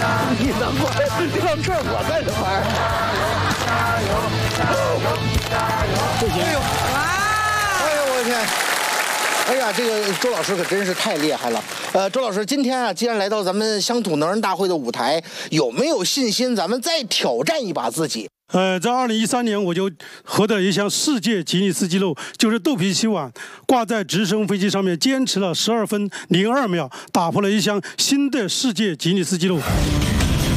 你能过让这我干什么呀？不行！哎呦我的天！哎呀，这个周老师可真是太厉害了。周老师，今天啊，既然来到咱们乡土能人大会的舞台，有没有信心咱们再挑战一把自己？ 在2013年我就获得一项世界吉尼斯纪录，就是豆皮洗碗挂在直升飞机上面，坚持了12分02秒，打破了一项新的世界吉尼斯纪录。